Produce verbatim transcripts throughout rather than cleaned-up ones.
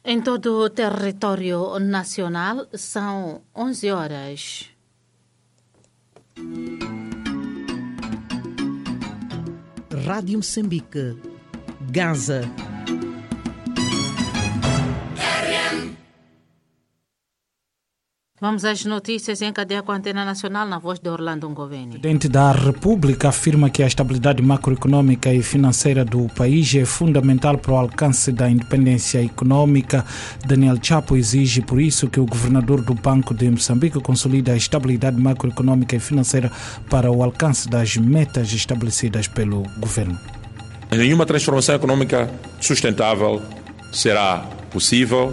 Em todo o território nacional, são onze horas. Rádio Moçambique, Gaza. Vamos às notícias em cadeia com a Antena Nacional na voz de Orlando Ngoveni. O presidente da República afirma que a estabilidade macroeconômica e financeira do país é fundamental para o alcance da independência econômica. Daniel Chapo exige, por isso, que o governador do Banco de Moçambique consolide a estabilidade macroeconômica e financeira para o alcance das metas estabelecidas pelo governo. Nenhuma transformação econômica sustentável será possível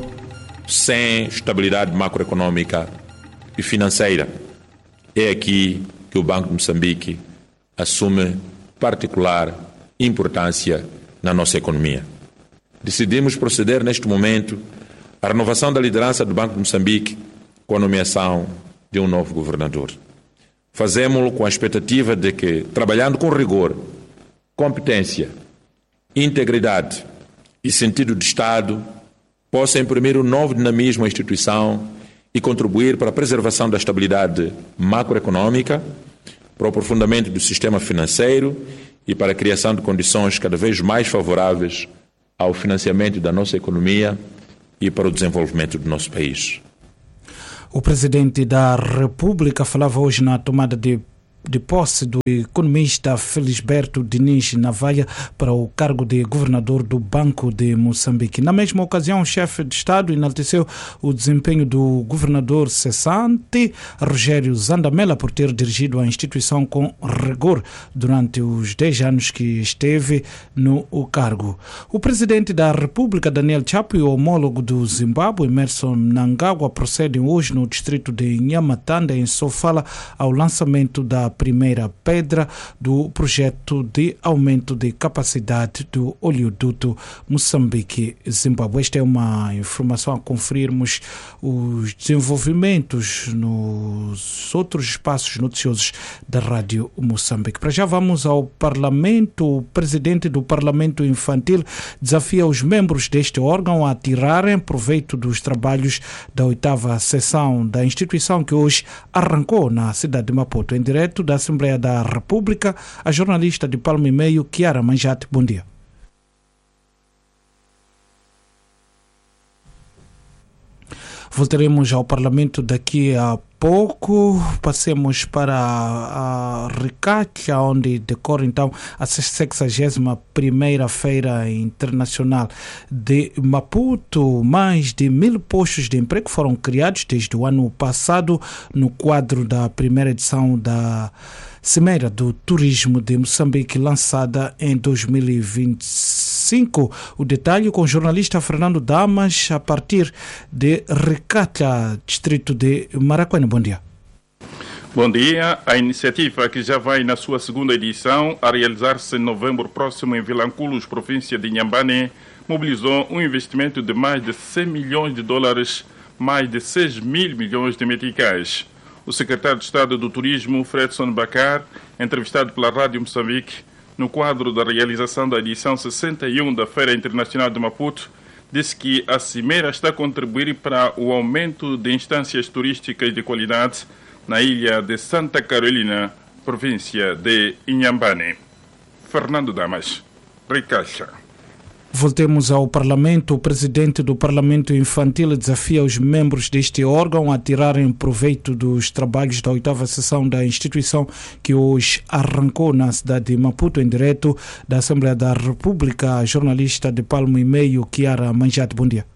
sem estabilidade macroeconômica e financeira. É aqui que o Banco de Moçambique assume particular importância na nossa economia. Decidimos proceder neste momento à renovação da liderança do Banco de Moçambique com a nomeação de um novo governador. Fazemos-lo com a expectativa de que, trabalhando com rigor, competência, integridade e sentido de Estado, possa imprimir um novo dinamismo à instituição e contribuir para a preservação da estabilidade macroeconômica, para o aprofundamento do sistema financeiro e para a criação de condições cada vez mais favoráveis ao financiamento da nossa economia e para o desenvolvimento do nosso país. O presidente da República falava hoje na tomada de de posse do economista Felisberto Diniz Navalha para o cargo de governador do Banco de Moçambique. Na mesma ocasião, o chefe de Estado enalteceu o desempenho do governador cessante, Rogério Zandamela, por ter dirigido a instituição com rigor durante os dez anos que esteve no cargo. O presidente da República, Daniel Chapo, e o homólogo do Zimbábue, Emmerson Mnangagwa, procedem hoje no distrito de Nhamatanda, em Sofala, ao lançamento da primeira pedra do projeto de aumento de capacidade do oleoduto Moçambique-Zimbábue. Esta é uma informação a conferirmos os desenvolvimentos nos outros espaços noticiosos da Rádio Moçambique. Para já vamos ao Parlamento. O presidente do Parlamento Infantil desafia os membros deste órgão a tirarem proveito dos trabalhos da oitava sessão da instituição que hoje arrancou na cidade de Maputo. Em direto da Assembleia da República, a jornalista de Palma e Meio, Chiara Manjate. Bom dia. Voltaremos ao Parlamento daqui a pouco. Passemos para a Ricacha, onde decorre então a sexagésima primeira Feira Internacional de Maputo. Mais de mil postos de emprego foram criados desde o ano passado no quadro da primeira edição da Cimeira do Turismo de Moçambique, lançada em dois mil e vinte e cinco. O detalhe com o jornalista Fernando Damas, a partir de Ricacha, distrito de Maracuena. Bom dia. Bom dia. A iniciativa, que já vai na sua segunda edição, a realizar-se em novembro próximo em Vilanculos, província de Inhambane, mobilizou um investimento de mais de cem milhões de dólares, mais de seis mil milhões de meticais. O secretário de Estado do Turismo, Fredson Bacar, entrevistado pela Rádio Moçambique, no quadro da realização da edição sessenta e um da Feira Internacional de Maputo, disse que a Cimeira está a contribuir para o aumento de instâncias turísticas de qualidade na ilha de Santa Carolina, província de Inhambane. Fernando Damas, Ricacha. Voltemos ao Parlamento. O presidente do Parlamento Infantil desafia os membros deste órgão a tirarem proveito dos trabalhos da oitava sessão da instituição que hoje arrancou na cidade de Maputo. Em direto da Assembleia da República, a jornalista de Palmo e Meio, Chiara Manjate. Bom dia.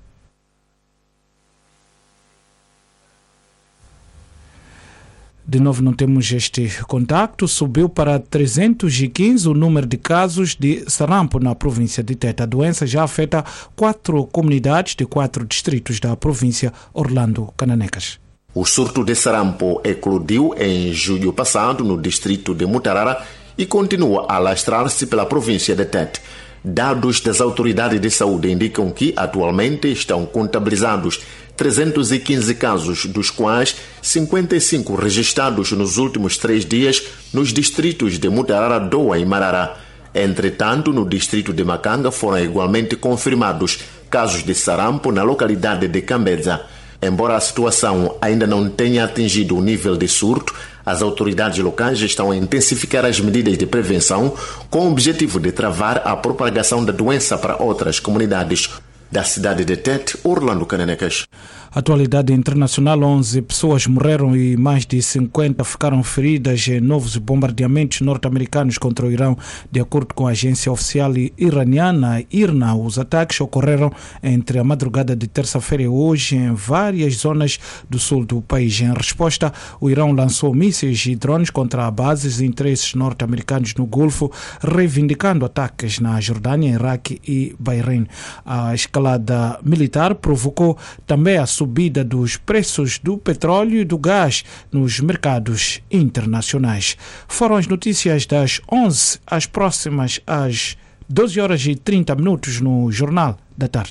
De novo, não temos este contacto. Subiu para trezentos e quinze o número de casos de sarampo na província de Teta. A doença já afeta quatro comunidades de quatro distritos da província Orlando Cananecas. O surto de sarampo eclodiu em julho passado no distrito de Mutarara e continua a alastrar-se pela província de Tete. Dados das autoridades de saúde indicam que atualmente estão contabilizados trezentos e quinze casos, dos quais cinquenta e cinco registrados nos últimos três dias nos distritos de Mutarara, Doa e Marara. Entretanto, no distrito de Macanga foram igualmente confirmados casos de sarampo na localidade de Cambedza. Embora a situação ainda não tenha atingido o nível de surto, as autoridades locais estão a intensificar as medidas de prevenção com o objetivo de travar a propagação da doença para outras comunidades. Da cidade de Tete, Orlando Cananecas. Atualidade internacional, onze pessoas morreram e mais de cinquenta ficaram feridas em novos bombardeamentos norte-americanos contra o Irão, de acordo com a agência oficial iraniana I R N A. Os ataques ocorreram entre a madrugada de terça-feira e hoje em várias zonas do sul do país. Em resposta, o Irão lançou mísseis e drones contra bases e interesses norte-americanos no Golfo, reivindicando ataques na Jordânia, Iraque e Bahrein. A escalada militar provocou também a subida dos preços do petróleo e do gás nos mercados internacionais. Foram as notícias das onze, as próximas às doze horas e trinta minutos no Jornal da Tarde.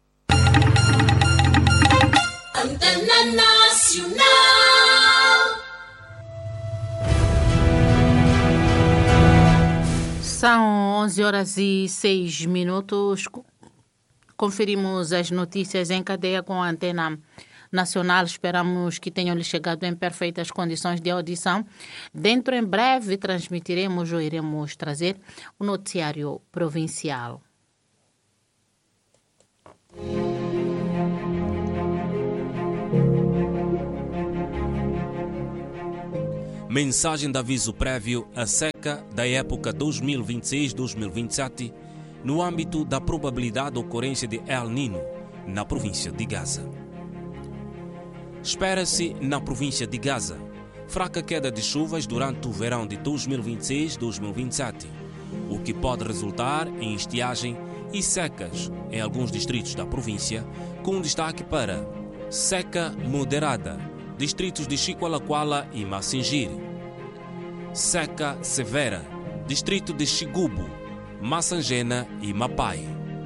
Antena Nacional. São onze horas e seis minutos. Conferimos as notícias em cadeia com a Antena Nacional. Esperamos que tenham lhe chegado em perfeitas condições de audição. Dentro em breve transmitiremos ou iremos trazer o noticiário provincial. Mensagem de aviso prévio à seca da época dois mil e vinte e seis a dois mil e vinte e sete no âmbito da probabilidade de ocorrência de El Niño na província de Gaza. Espera-se na província de Gaza fraca queda de chuvas durante o verão de dois mil e vinte e seis a dois mil e vinte e sete, o que pode resultar em estiagem e secas em alguns distritos da província, com destaque para seca moderada, distritos de Chiqualaquala e Massingiri; seca severa, distrito de Xigubo, Massangena e Mapai.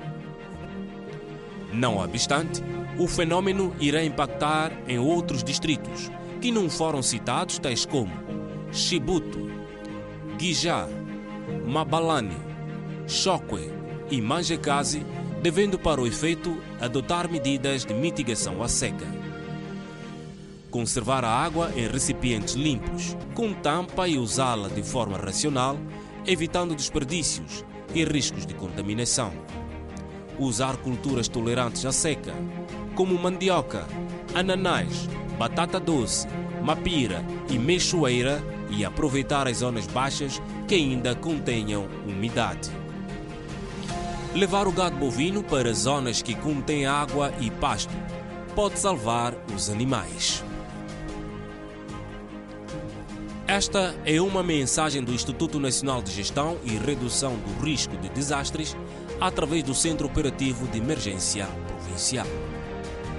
Não obstante, o fenômeno irá impactar em outros distritos que não foram citados, tais como Chibuto, Guijá, Mabalane, Chokwe e Manjekazi, devendo para o efeito adotar medidas de mitigação à seca. Conservar a água em recipientes limpos, com tampa e usá-la de forma racional, evitando desperdícios e riscos de contaminação. Usar culturas tolerantes à seca, como mandioca, ananás, batata doce, mapira e meixoeira, e aproveitar as zonas baixas que ainda contenham umidade. Levar o gado bovino para zonas que contêm água e pasto pode salvar os animais. Esta é uma mensagem do Instituto Nacional de Gestão e Redução do Risco de Desastres, através do Centro Operativo de Emergência Provincial.